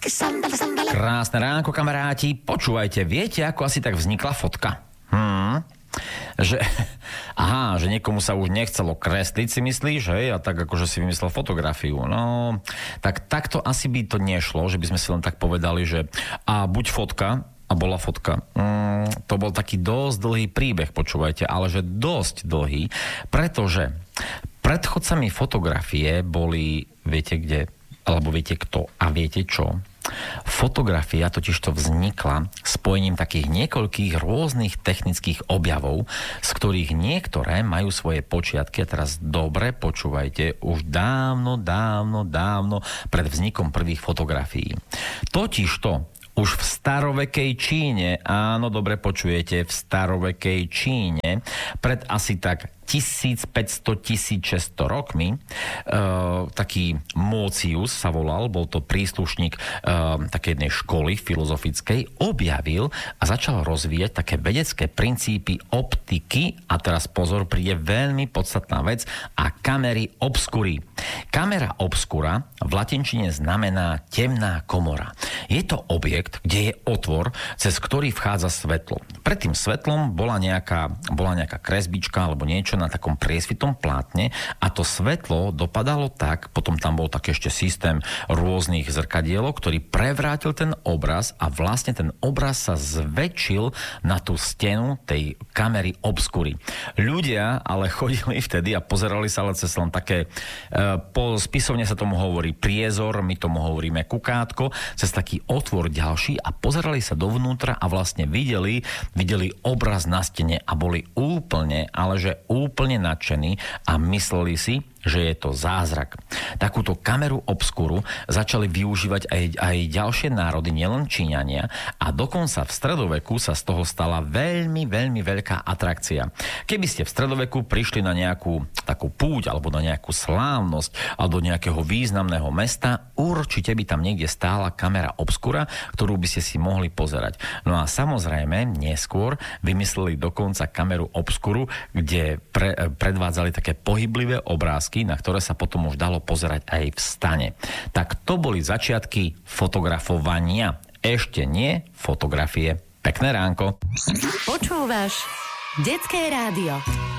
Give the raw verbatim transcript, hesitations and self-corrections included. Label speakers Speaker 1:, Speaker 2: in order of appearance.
Speaker 1: Krásne ránko, kamaráti. Počúvajte, viete, ako asi tak vznikla fotka? Hmm. Že, aha, že niekomu sa už nechcelo kresliť, si myslíš, hej? A tak akože si vymyslel fotografiu. No, tak takto asi by to nešlo, že by sme si len tak povedali, že a buď fotka, a bola fotka. Mm, to bol taký dosť dlhý príbeh, počúvajte, ale že dosť dlhý, pretože predchodcami fotografie boli, viete kde, alebo viete kto a viete čo? Fotografia totižto vznikla spojením takých niekoľkých rôznych technických objavov, z ktorých niektoré majú svoje počiatky, a teraz dobre počúvajte, už dávno, dávno, dávno pred vznikom prvých fotografií. Totižto už v starovekej Číne, áno, dobre počujete, v starovekej Číne, pred asi tak tisícpäťsto až tisícšesťsto rokmi. E, taký Mócius sa volal, bol to príslušník e, takej jednej školy filozofickej, objavil a začal rozvíjať také vedecké princípy optiky, a teraz pozor, príde veľmi podstatná vec, a kamery obscury. Kamera obscura v latinčine znamená temná komora. Je to objekt, kde je otvor, cez ktorý vchádza svetlo. Pred tým svetlom bola nejaká, bola nejaká kresbička alebo niečo na takom priesvitom plátne a to svetlo dopadalo tak, potom tam bol tak ešte systém rôznych zrkadielok, ktorý prevrátil ten obraz a vlastne ten obraz sa zväčšil na tú stenu tej kamery obscury. Ľudia ale chodili vtedy a pozerali sa ale cez len také, po spisovne sa tomu hovorí priezor, my tomu hovoríme kukátko, cez taký otvor ďalší a pozerali sa dovnútra a vlastne videli, videli obraz na stene a boli úplne, ale že úplne nadšení a mysleli si, že je to zázrak. Takúto kameru obskuru začali využívať aj, aj ďalšie národy, nielen Číňania, a dokonca v stredoveku sa z toho stala veľmi, veľmi veľká atrakcia. Keby ste v stredoveku prišli na nejakú takú púť alebo na nejakú slávnosť alebo do nejakého významného mesta, určite by tam niekde stála kamera obskura, ktorú by ste si mohli pozerať. No a samozrejme, neskôr vymysleli dokonca kameru obskuru, kde pre, predvádzali také pohyblivé obrázky, na ktoré sa potom už dalo pozerať aj v stane. Tak to boli začiatky fotografovania. Ešte nie fotografie. Pekné ránko.
Speaker 2: Počúvaš Detské rádio.